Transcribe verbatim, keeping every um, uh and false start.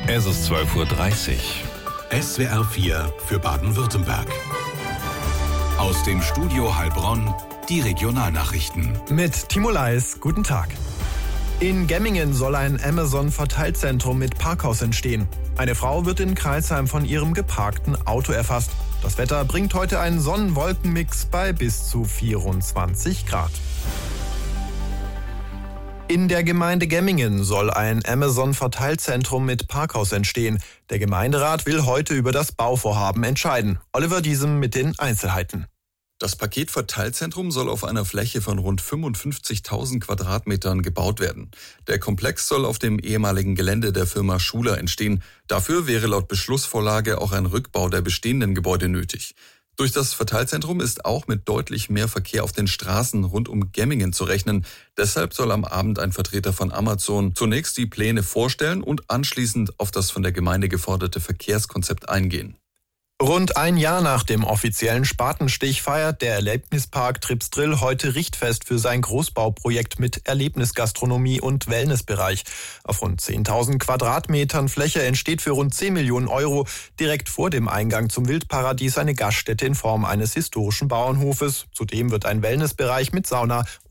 Es ist zwölf Uhr dreißig. S W R vier für Baden-Württemberg. Aus dem Studio Heilbronn die Regionalnachrichten. Mit Timo Leis, guten Tag. In Gemmingen soll ein Amazon-Verteilzentrum mit Parkhaus entstehen. Eine Frau wird in Crailsheim von ihrem geparkten Auto erfasst. Das Wetter bringt heute einen Sonnen-Wolken-Mix bei bis zu vierundzwanzig Grad. In der Gemeinde Gemmingen soll ein Amazon-Verteilzentrum mit Parkhaus entstehen. Der Gemeinderat will heute über das Bauvorhaben entscheiden. Oliver Diesem mit den Einzelheiten. Das Paketverteilzentrum soll auf einer Fläche von rund fünfundfünfzigtausend Quadratmetern gebaut werden. Der Komplex soll auf dem ehemaligen Gelände der Firma Schuler entstehen. Dafür wäre laut Beschlussvorlage auch ein Rückbau der bestehenden Gebäude nötig. Durch das Verteilzentrum ist auch mit deutlich mehr Verkehr auf den Straßen rund um Gemmingen zu rechnen. Deshalb soll am Abend ein Vertreter von Amazon zunächst die Pläne vorstellen und anschließend auf das von der Gemeinde geforderte Verkehrskonzept eingehen. Rund ein Jahr nach dem offiziellen Spatenstich feiert der Erlebnispark Tripsdrill heute Richtfest für sein Großbauprojekt mit Erlebnisgastronomie und Wellnessbereich. Auf rund zehntausend Quadratmetern Fläche entsteht für rund zehn Millionen Euro direkt vor dem Eingang zum Wildparadies eine Gaststätte in Form eines historischen Bauernhofes. Zudem wird ein Wellnessbereich mit Sauna